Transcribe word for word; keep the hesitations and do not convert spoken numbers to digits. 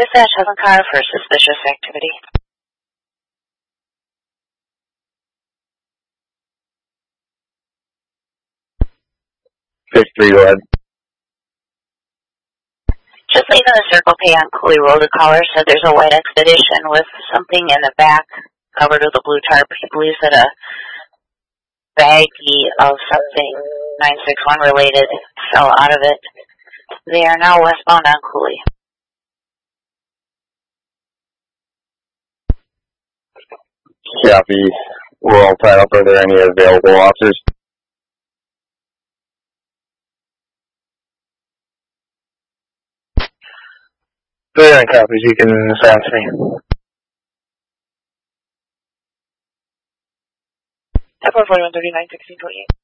Dispatch has a car for suspicious activity. six three, go ahead. Just leaving the Circle K on Cooley Road, the caller said there's a white Expedition with something in the back covered with a blue tarp. He believes that a baggie of something nine six one related fell out of it. They are now westbound on Cooley. Copy. We're all tied up. Are there any available officers? There copies. You can send to me. F four forty-one thirty-nine sixteen twenty-eight.